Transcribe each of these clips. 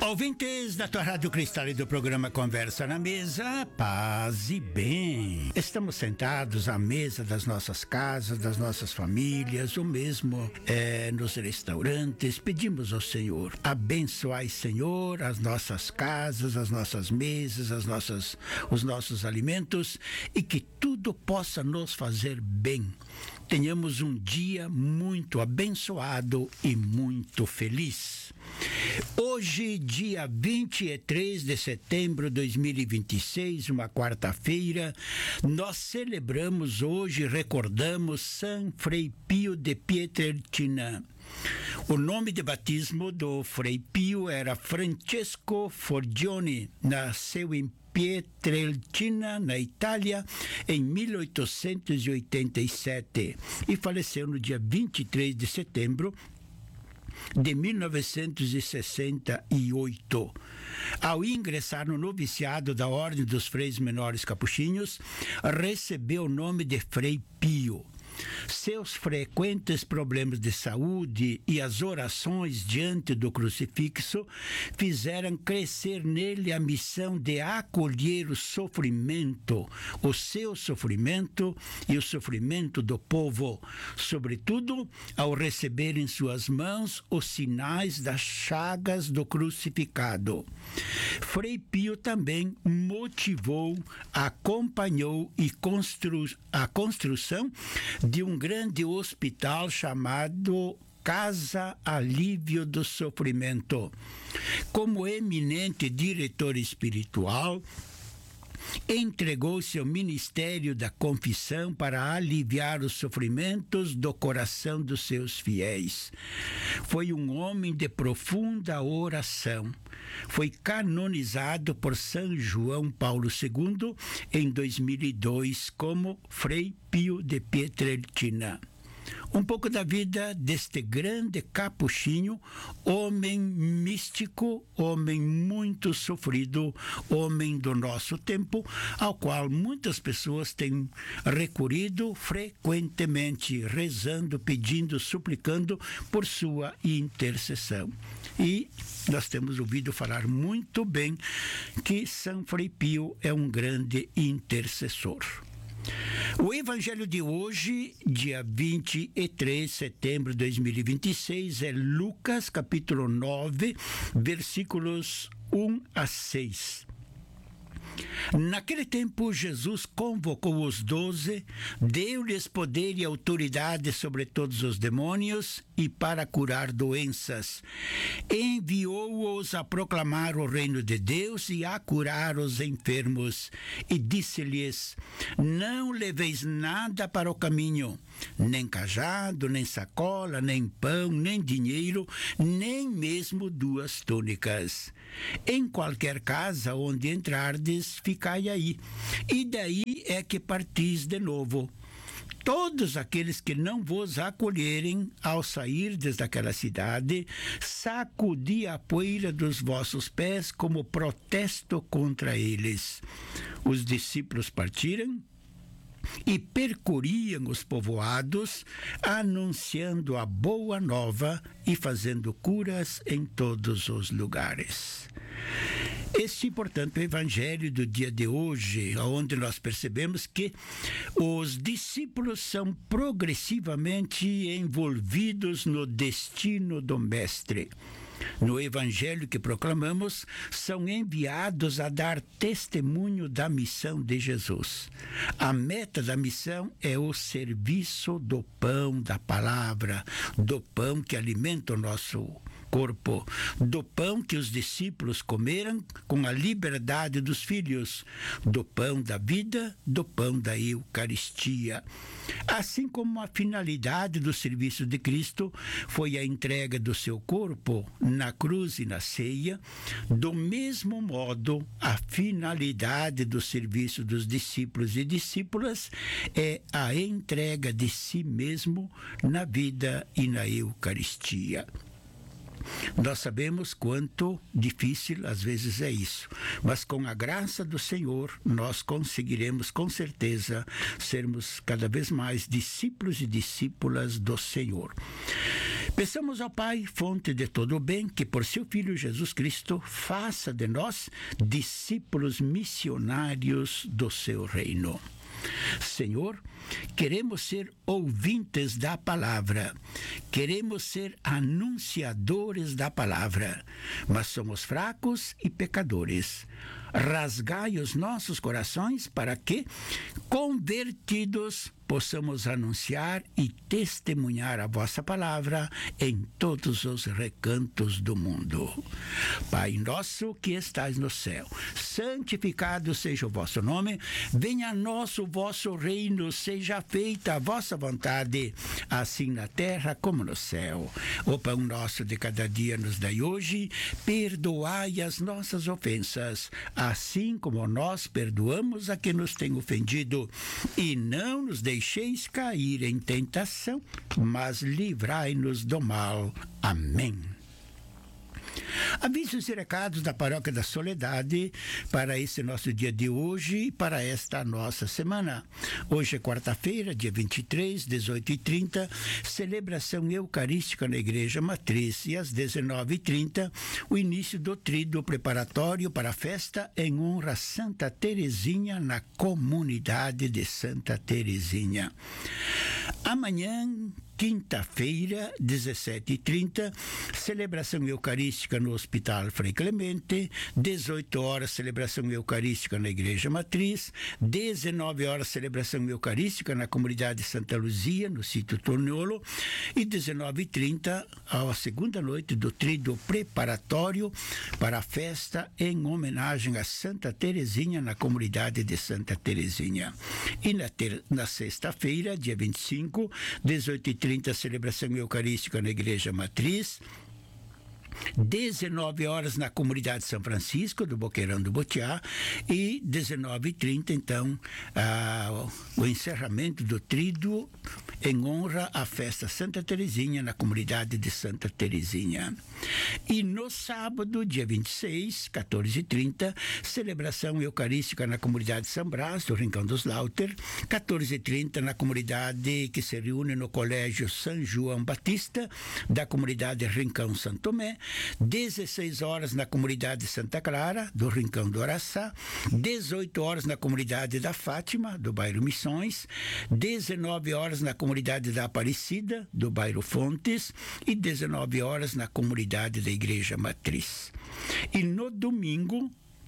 Ouvintes da tua Rádio Cristal e do programa Conversa na Mesa, paz e bem. Estamos sentados à mesa das nossas casas, das nossas famílias, ou mesmo nos restaurantes. Pedimos ao Senhor, abençoai, Senhor, as nossas casas, as nossas mesas, os nossos alimentos, e que tudo possa nos fazer bem. Tenhamos um dia muito abençoado e muito feliz. Hoje, dia 23 de setembro de 2026, uma quarta-feira, nós celebramos hoje, recordamos São Frei Pio de Pietrelcina. O nome de batismo do Frei Pio era Francesco Forgione. Nasceu em Pietrelcina, na Itália, em 1887 e faleceu no dia 23 de setembro de 1968. Ao ingressar no noviciado da Ordem dos Freis Menores Capuchinhos, recebeu o nome de Frei Pio. Seus frequentes problemas de saúde e as orações diante do crucifixo fizeram crescer nele a missão de acolher o sofrimento, o seu sofrimento e o sofrimento do povo, sobretudo ao receber em suas mãos os sinais das chagas do crucificado. Frei Pio também motivou, acompanhou a construção de um grande hospital chamado Casa Alívio do Sofrimento. Como eminente diretor espiritual, entregou seu ministério da confissão para aliviar os sofrimentos do coração dos seus fiéis. Foi um homem de profunda oração. Foi canonizado por São João Paulo II em 2002 como Frei Pio de Pietrelcina. Um pouco da vida deste grande capuchinho, homem místico, homem muito sofrido, homem do nosso tempo, ao qual muitas pessoas têm recorrido frequentemente, rezando, pedindo, suplicando por sua intercessão. E nós temos ouvido falar muito bem que São Frei Pio é um grande intercessor. O evangelho de hoje, dia 23 de setembro de 2026, é Lucas, capítulo 9, versículos 1 a 6. Naquele tempo, Jesus convocou os 12, deu-lhes poder e autoridade sobre todos os demônios e para curar doenças. Enviou-os a proclamar o reino de Deus e a curar os enfermos. E disse-lhes: não leveis nada para o caminho, nem cajado, nem sacola, nem pão, nem dinheiro, nem mesmo 2 túnicas. Em qualquer casa onde entrardes, ficai aí, e daí é que partis de novo. Todos aqueles que não vos acolherem ao sairdes daquela cidade, sacudi a poeira dos vossos pés como protesto contra eles. Os discípulos partiram e percorriam os povoados, anunciando a boa nova e fazendo curas em todos os lugares. Este, portanto, é o evangelho do dia de hoje, onde nós percebemos que os discípulos são progressivamente envolvidos no destino do Mestre. No evangelho que proclamamos, são enviados a dar testemunho da missão de Jesus. A meta da missão é o serviço do pão da palavra, do pão que alimenta o nosso corpo, do pão que os discípulos comeram com a liberdade dos filhos, do pão da vida, do pão da Eucaristia. Assim como a finalidade do serviço de Cristo foi a entrega do seu corpo na cruz e na ceia, do mesmo modo, a finalidade do serviço dos discípulos e discípulas é a entrega de si mesmo na vida e na Eucaristia. Nós sabemos quanto difícil às vezes é isso, mas com a graça do Senhor nós conseguiremos com certeza sermos cada vez mais discípulos e discípulas do Senhor. Peçamos ao Pai, fonte de todo o bem, que por seu Filho Jesus Cristo faça de nós discípulos missionários do seu reino. Senhor, queremos ser ouvintes da palavra, queremos ser anunciadores da palavra, mas somos fracos e pecadores. Rasgai os nossos corações para que, convertidos, possamos anunciar e testemunhar a vossa palavra em todos os recantos do mundo. Pai nosso que estais no céu, santificado seja o vosso nome, venha a nós o vosso reino, seja feita a vossa vontade, assim na terra como no céu. O pão nosso de cada dia nos dai hoje, perdoai as nossas ofensas, assim como nós perdoamos a quem nos tem ofendido, e não nos deixeis cair em tentação, mas livrai-nos do mal. Amém. Avisos e recados da Paróquia da Soledade para esse nosso dia de hoje e para esta nossa semana. Hoje é quarta-feira, dia 23, 18h30, celebração eucarística na Igreja Matriz, e às 19h30, o início do tríduo preparatório para a festa em honra a Santa Teresinha na comunidade de Santa Teresinha. Amanhã, quinta-feira, 17h30, celebração eucarística no Hospital Frei Clemente, 18 horas, celebração eucarística na Igreja Matriz, 19 horas, celebração eucarística na comunidade Santa Luzia, no sítio Torniolo, e 19h30, a segunda noite do tríduo preparatório para a festa em homenagem a Santa Teresinha na comunidade de Santa Teresinha. E na sexta-feira, dia 25, 18h30, celebração eucarística na Igreja Matriz, 19 horas na comunidade São Francisco do Boqueirão do Botiá, e 19h30, então, o encerramento do tríduo em honra à festa Santa Teresinha na comunidade de Santa Teresinha. E no sábado, dia 26, 14h30, celebração eucarística na comunidade São Brás do Rincão dos Lauter, 14h30 na comunidade que se reúne no Colégio São João Batista da comunidade Rincão Santo Tomé, 16 horas na comunidade Santa Clara, do Rincão do Araçá, 18 horas na comunidade da Fátima, do bairro Missões, 19 horas na comunidade da Aparecida, do bairro Fontes, e 19 horas na comunidade da Igreja Matriz. E no domingo,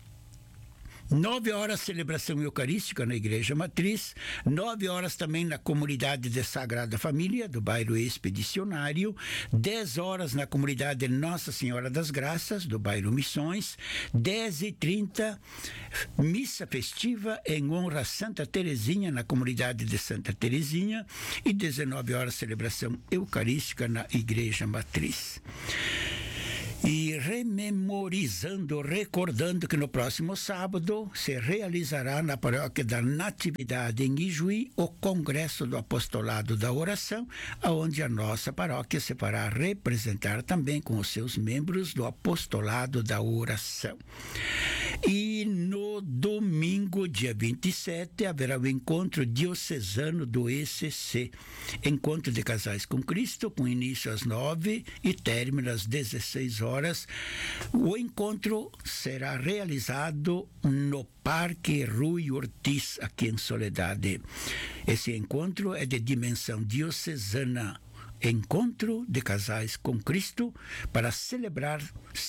9 horas, celebração eucarística na Igreja Matriz, 9 horas também na comunidade de Sagrada Família, do bairro Expedicionário, 10 horas na comunidade Nossa Senhora das Graças, do bairro Missões, 10h30, missa festiva em honra a Santa Teresinha, na comunidade de Santa Teresinha, e 19 horas, celebração eucarística na Igreja Matriz. E recordando que no próximo sábado se realizará na Paróquia da Natividade em Ijuí o Congresso do Apostolado da Oração, onde a nossa paróquia se fará representar também com os seus membros do Apostolado da Oração. E no domingo, dia 27, haverá o encontro diocesano do ECC, Encontro de Casais com Cristo, com início às 9h e término às 16 horas. O encontro será realizado no Parque Rui Ortiz, aqui em Soledade. Esse encontro é de dimensão diocesana. Encontro de Casais com Cristo, para celebrar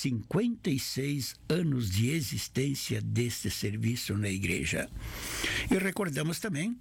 56 anos de existência deste serviço na igreja. E recordamos também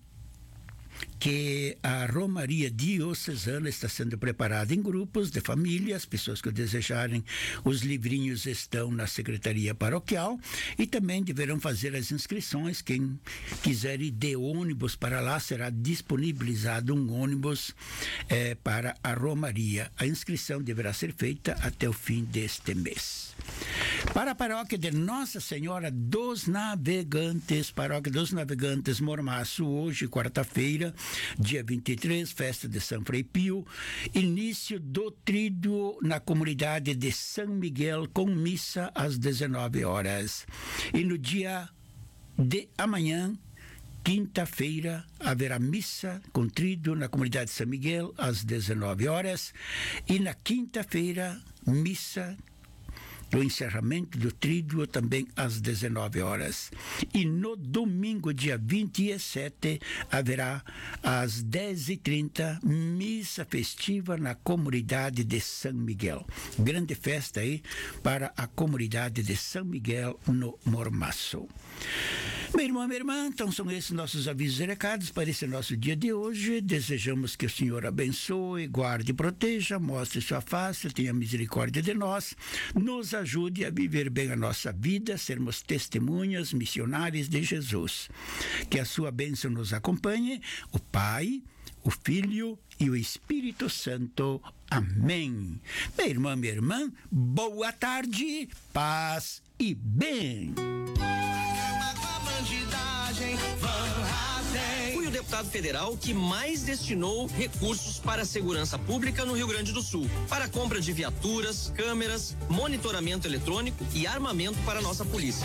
que a Romaria Diocesana está sendo preparada em grupos de família. As pessoas que desejarem, os livrinhos estão na Secretaria Paroquial, e também deverão fazer as inscrições. Quem quiser ir de ônibus para lá, será disponibilizado um ônibus para a Romaria. A inscrição deverá ser feita até o fim deste mês. Para a Paróquia de Nossa Senhora dos Navegantes, Paróquia dos Navegantes Mormaço, hoje, quarta-feira, dia 23, festa de São Frei Pio, início do tríduo na comunidade de São Miguel, com missa às 19 horas. E no dia de amanhã, quinta-feira haverá missa com tríduo na comunidade de São Miguel às 19 horas e na quinta-feira missa do encerramento do tríduo também às 19 horas. E no domingo, dia 27, haverá às 10h30 missa festiva na comunidade de São Miguel. Grande festa aí para a comunidade de São Miguel no Mormaço. Meu irmão, minha irmã, então são esses nossos avisos e recados para esse nosso dia de hoje. Desejamos que o Senhor abençoe, guarde e proteja, mostre sua face, tenha misericórdia de nós, nos ajude a viver bem a nossa vida, sermos testemunhas missionárias de Jesus. Que a sua bênção nos acompanhe, o Pai, o Filho e o Espírito Santo. Amém. Meu irmão, minha irmã, boa tarde, paz e bem. Fui o deputado federal que mais destinou recursos para a segurança pública no Rio Grande do Sul, para a compra de viaturas, câmeras, monitoramento eletrônico e armamento para a nossa polícia.